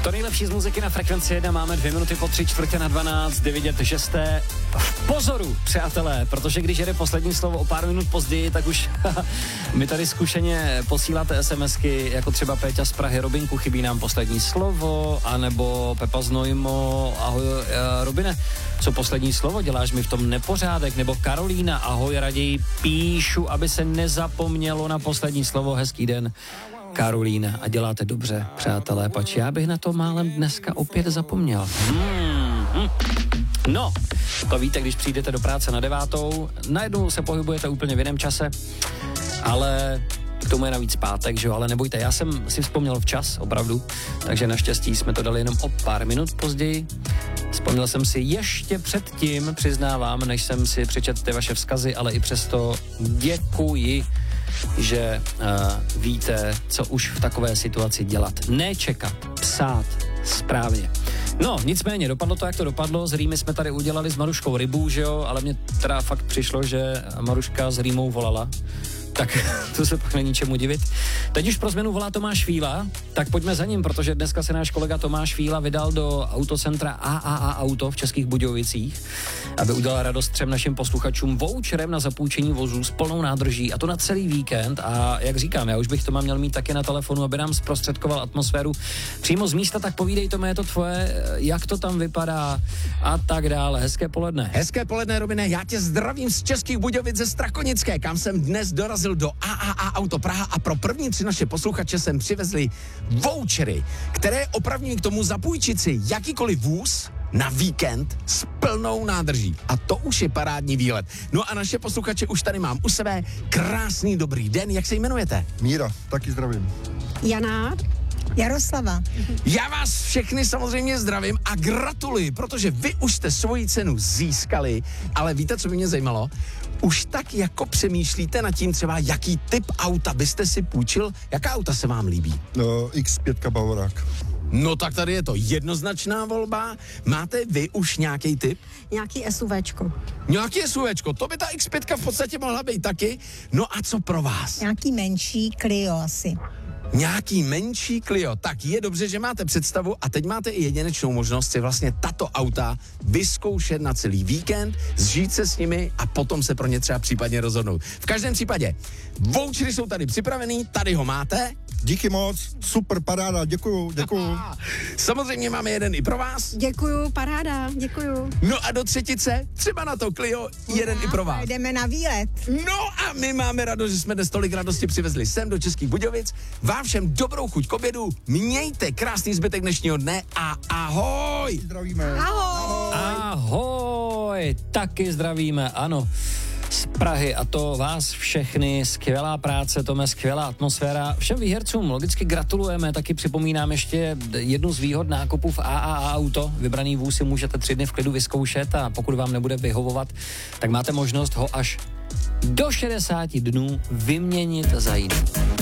To nejlepší z muziky na Frekvenci 1 máme 2 minuty po 3:45, jde vidět, že jste v pozoru, přátelé, protože když jede poslední slovo o pár minut později, tak už mi tady zkušeně posíláte SMSky, jako třeba Péťa z Prahy, Robinku, chybí nám poslední slovo, anebo Pepa z Nojmo, ahoj Robine, co poslední slovo, děláš mi v tom nepořádek, nebo Karolína, ahoj, raději píšu, aby se nezapomnělo na poslední slovo, hezký den. Karolína, a děláte dobře, přátelé, pač já bych na to málem dneska opět zapomněl. No, to víte, když přijdete do práce na 9:00, najednou se pohybujete úplně v jiném čase, ale k tomu je navíc pátek, že jo, ale nebojte, já jsem si vzpomněl včas, opravdu, takže naštěstí jsme to dali jenom o pár minut později. Vzpomněl jsem si ještě předtím, přiznávám, než jsem si přečetl ty vaše vzkazy, ale i přesto děkuji, že víte, co už v takové situaci dělat. Nečekat, psát správně. No, nicméně, dopadlo to, jak to dopadlo. S Rými jsme tady udělali s Maruškou rybu, že jo, ale mně teda fakt přišlo, že Maruška s Rýmou volala. Tak to se pak není čemu divit. Teď už pro změnu volá Tomáš Fíla, tak pojďme za ním, protože dneska se náš kolega Tomáš Fíla vydal do autocentra AAA Auto v Českých Budějovicích, aby udělal radost 3 našim posluchačům voucherem na zapůjčení vozů s plnou nádrží, a to na celý víkend. A jak říkám, já už bych to měl mít taky na telefonu, aby nám zprostředkoval atmosféru přímo z místa, tak povídej, Tome, je to tvoje, jak to tam vypadá a tak dále. Hezké poledne. Hezké poledne, Robine, já tě zdravím z Českých Budějovic ze Strakonické, kam jsem dnes dorazil do AAA Auto Praha a pro první 3 naše posluchače jsem přivezli vouchery, které opravňují k tomu zapůjčit si jakýkoliv vůz na víkend s plnou nádrží. A to už je parádní výlet. No a naše posluchače už tady mám u sebe. Krásný dobrý den, jak se jmenujete? Míra, taky zdravím. Jana, Jaroslava. Já vás všechny samozřejmě zdravím a gratuluji, protože vy už jste svoji cenu získali, ale víte, co by mě zajímalo? Už tak jako přemýšlíte nad tím třeba, jaký typ auta byste si půjčil? Jaká auta se vám líbí? X5 Bavorák. No tak tady je to jednoznačná volba. Máte vy už nějaký typ? nějaký SUVčko. Nějaký SUVčko, to by ta X5 v podstatě mohla být taky. No a co pro vás? Nějaký menší Clio asi. Nějaký menší Clio. Tak je dobře, že máte představu a teď máte i jedinečnou možnost si vlastně tato auta vyzkoušet na celý víkend, zžít se s nimi a potom se pro ně třeba případně rozhodnout. V každém případě, vouchery jsou tady připravený, tady ho máte. Díky moc, super paráda, děkuju. Samozřejmě máme jeden i pro vás. Děkuju, paráda, děkuju. No a do třetice, třeba na to Clio, jeden i pro vás. Jdeme na výlet. No a my máme radost, že jsme dnes tolik radosti přivezli sem do Českých Budějovic. Vám všem dobrou chuť k obědu, mějte krásný zbytek dnešního dne a ahoj! Zdravíme. Ahoj. Ahoj, taky zdravíme, ano, z Prahy, a to vás všechny, skvělá práce, Tome, skvělá atmosféra. Všem výhercům logicky gratulujeme, taky připomínám ještě jednu z výhod nákupů v AAA Auto. Vybraný vůz si můžete 3 dny v klidu vyzkoušet a pokud vám nebude vyhovovat, tak máte možnost ho až do 60 dnů vyměnit za jiný.